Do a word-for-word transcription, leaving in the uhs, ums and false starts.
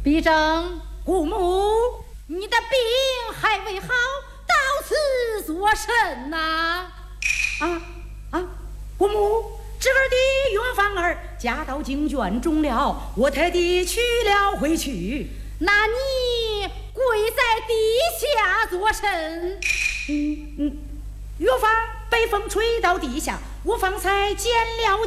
必正。 姑母， 你的病还未好，到此作甚呐？ 啊啊！姑母，侄儿的院房儿家到经卷中了，我特地取了回去。 那你跪在地下作甚？ 嗯嗯，院房北风吹到地下，我方才捡了